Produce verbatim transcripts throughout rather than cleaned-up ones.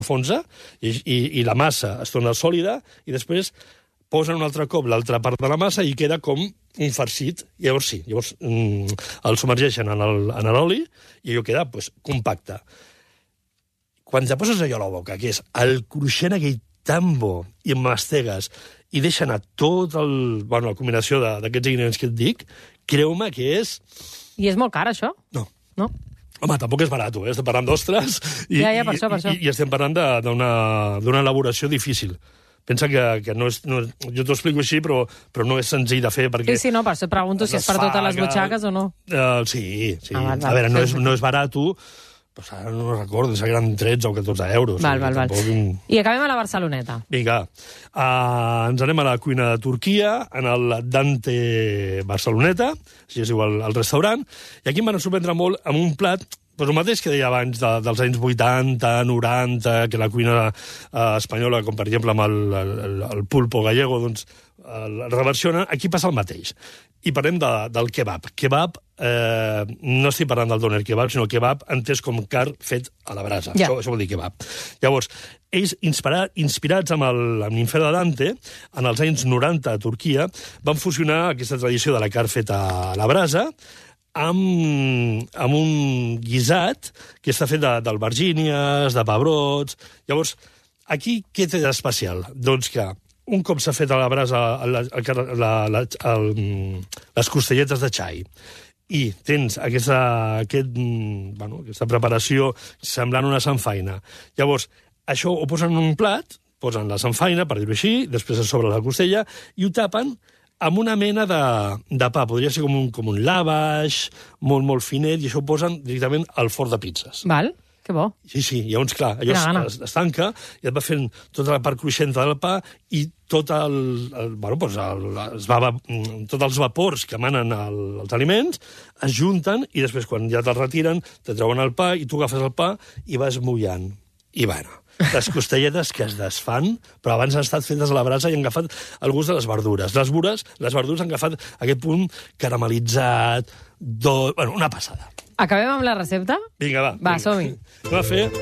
s'enfonsa i, i, i la massa es torna sòlida i després posen un altre cop l'altra part de la massa i queda com un farcit. Llavors sí, llavors mm, el submergeixen en l'oli i allò queda pues, compacte. Quan te poses allò a la boca, que és el cruixent aquell tan bo, i mastegues, i deixa anar tot el... Bueno, la combinació d'aquests ingredients que et dic, creu-me que és... I és molt car, això? No. No? Home, tampoc és barat, eh? Estem parlant d'ostres i, ja, ja, per això, per això. i, i estem parlant d'una elaboració difícil. Pensa que, que no és... No, jo t'ho explico així, però, però no és senzill de fer, perquè... Sí, sí, no, per això et pregunto si és per totes les butxaques o no. Uh, sí, sí. Ah, val, val. A veure, no és, no és barat, però ara no recordo, si eren tretze o catorze euros. Val, val, val. Tampoc... I acabem a la Barceloneta. Vinga, uh, ens anem a la cuina de Turquia, en el Dante Barceloneta, així es diu el, el restaurant, i aquí em van sorprendre molt amb un plat. Pues el mateix que deia abans, de, dels anys vuitanta, noranta, que la cuina eh, espanyola, com per exemple amb el, el, el pulpo gallego, doncs el reversiona, aquí passa el mateix. I parlem de, del kebab. Kebab, eh, no estic parlant del doner kebab, sinó kebab entès com car fet a la brasa. Ja. Això, això vol dir kebab. Llavors, ells, inspirat, inspirats amb l'Infer de Dante, en els anys noranta a Turquia, van fusionar aquesta tradició de la car feta a la brasa amb, amb un guisat que està fet d'albergínies, de pebrots... Llavors, aquí què té d'especial? Doncs que un cop s'ha fet a la brasa la, la, la, el, les costelletes de xai i tens aquesta, aquest, bueno, aquesta preparació semblant una samfaina. Llavors, això ho posen en un plat, posen la samfaina, per dir-ho així, després a sobre la costella, i ho tapen amb una mena de, de pa. Podria ser com un, com un lavaix, molt, molt finet, i això ho posen directament al forn de pizzas. Val, que bo. Sí, sí, llavors, clar, allò es, es tanca i et va fent tota la part cruixenta del pa i tot el, el, bueno, doncs el, es va, tots els vapors que emanen el, els aliments es junten i després, quan ja te'ls retiren, te treuen el pa i tu agafes el pa i vas mullant. I, bueno, les costelletes que es desfan, però abans han estat fetes a la brasa i han agafat el gust de les verdures. Les verdures, les verdures han agafat aquest punt caramelitzat, do... bueno, una passada. Acabem amb la recepta? Vinga, va. Va, som-hi. Anem a fer...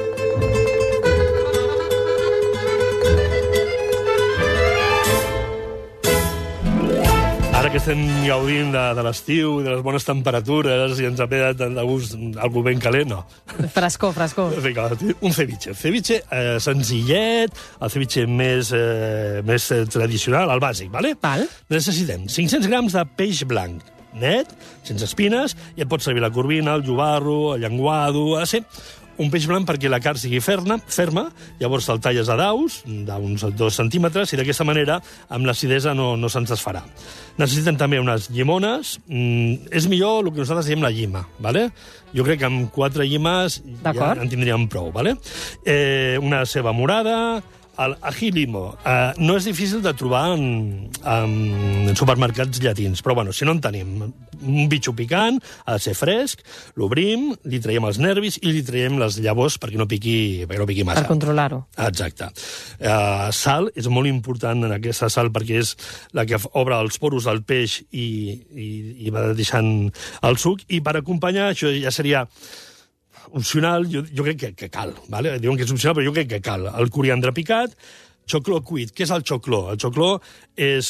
Ara que estem gaudint de, de l'estiu i de les bones temperatures i ens ha quedat de gust algú ben calent, no. Frescor, frescor. Vinga, un ceviche. Ceviche eh, senzillet, el ceviche més, eh, més tradicional, el bàsic, ¿vale? Val. Necessitem cinc-cents grams de peix blanc, net, sense espines, i et pot servir la corvina, el llobarro, el llenguado, ha de ser un peix blanc perquè la carn sigui ferma, ferma, llavors el talles a daus, d'uns dos centímetres, i d'aquesta manera, amb l'acidesa, no, no se'ns desfarà. Necessiten també unes llimones. Mm, és millor el que nosaltres diem la llima, ¿vale? Jo crec que amb quatre llimes ja en tindríem prou, ¿vale? Eh, una ceba morada, el ají limo. Uh, no és difícil de trobar en, en supermercats llatins, però bueno, si no en tenim, un bitxo picant, ha de ser fresc, l'obrim, li traiem els nervis i li traiem les llavors perquè no piqui, perquè no piqui massa. Per controlar-ho. Exacte. Uh, sal, és molt important en aquesta sal perquè és la que obre els poros del peix i, i, i va deixant el suc, i per acompanyar, això ja seria opcional, jo, jo crec que, que cal, ¿vale? Diuen que és opcional, però jo crec que cal. El coriandre picat, xocló cuit. Què és el xocló? El xocló és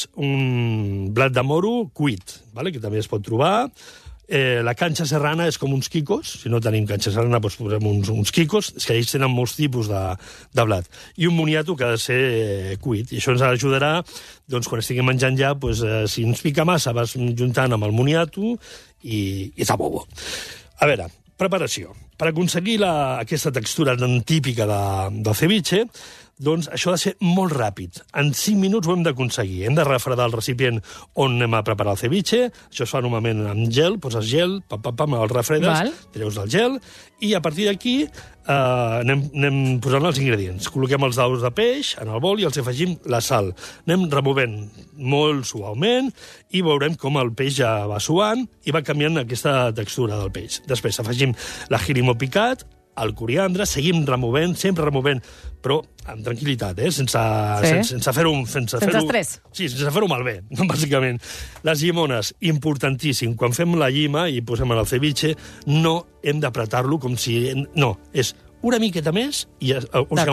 un blat de moro cuit, ¿vale? Que també es pot trobar. Eh, la canxa serrana és com uns quicos. Si no tenim canxa serrana, doncs posem uns, uns quicos. És que ells tenen molts tipus de, de blat. I un moniato que ha de ser eh, cuit. I això ens ajudarà, doncs, quan estiguem menjant ja, doncs, eh, si ens pica massa, vas juntant amb el moniato i, i està bo bo. A veure, preparació. Per aconseguir la, aquesta textura tan típica de, del ceviche, doncs això ha de ser molt ràpid. En cinc minuts ho hem d'aconseguir. Hem de refredar el recipient on anem a preparar el ceviche. Això es fa normalment amb gel, poses gel, pam, pam, pam, el refredes, Val. treus el gel, i a partir d'aquí eh, anem, anem posant els ingredients. Col·loquem els daus de peix en el bol i els afegim la sal. Anem removent molt suaument i veurem com el peix ja va suant i va canviant aquesta textura del peix. Després afegim l'ají limo picat, el coriandre, seguim removent, sempre removent, però amb tranquil·litat, eh? sense, sí. sense, sense fer-ho... Sense, sense fer estrès. Sí, sense fer-ho malbé, bàsicament. Les llimones, importantíssim. Quan fem la llima i posem en el ceviche, no hem d'apretar-lo com si... No, és una miqueta més, i, o sigui,